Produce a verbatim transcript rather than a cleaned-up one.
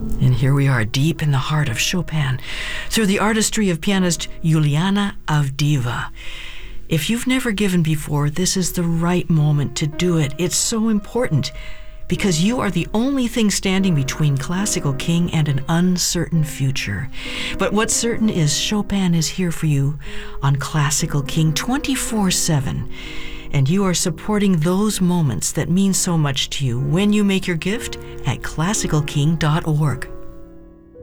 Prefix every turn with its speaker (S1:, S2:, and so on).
S1: And here we are, deep in the heart of Chopin, through the artistry of pianist Juliana Avdiva. If you've never given before, this is the right moment to do it. It's so important because you are the only thing standing between Classical King and an uncertain future. But what's certain is Chopin is here for you on Classical King twenty-four seven. And you are supporting those moments that mean so much to you when you make your gift at classical king dot org.